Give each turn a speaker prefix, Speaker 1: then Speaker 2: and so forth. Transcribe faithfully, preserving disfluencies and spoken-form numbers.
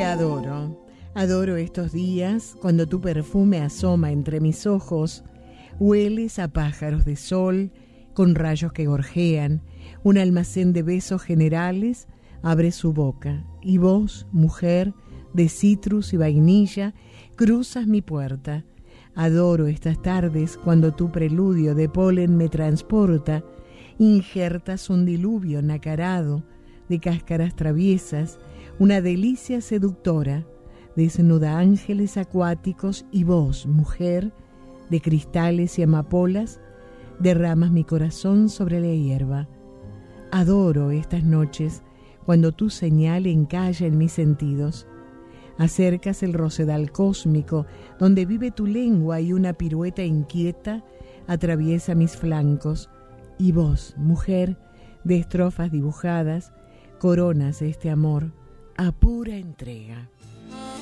Speaker 1: adoro, adoro estos días cuando tu perfume asoma entre mis ojos, hueles a pájaros de sol con rayos que gorjean, un almacén de besos generales abre su boca y vos, mujer de citrus y vainilla, cruzas mi puerta. Adoro estas tardes cuando tu preludio de polen me transporta, injertas un diluvio nacarado de cáscaras traviesas, una delicia seductora, desnuda ángeles acuáticos y vos, mujer, de cristales y amapolas, derramas mi corazón sobre la hierba. Adoro estas noches cuando tu señal encalla en mis sentidos. Acercas el rosedal cósmico donde vive tu lengua y una pirueta inquieta atraviesa mis flancos. Y vos, mujer, de estrofas dibujadas, coronas este amor a pura entrega.